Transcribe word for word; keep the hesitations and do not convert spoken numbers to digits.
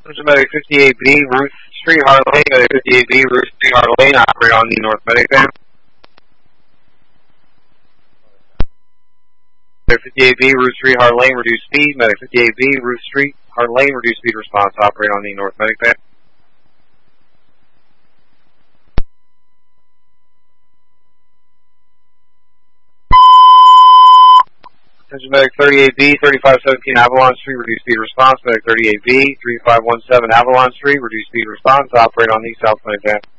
Medic fifty-eight B, Ruth Street, Heart Lane. Medic fifty-eight B, Ruth Street, Heart Lane. Operate on the North Medic van. Medic fifty-eight B, Ruth Street, Heart Lane. Reduce speed. Medic fifty-eight B, Ruth Street, Heart Lane. Reduce speed response. Operate on the North Medic van. Attention Medic thirty-eight B, thirty-five seventeen Avalon Street, reduce speed response. Medic thirty-eight B, thirty-five seventeen Avalon Street, reduce speed response. Operate on the South Medic van.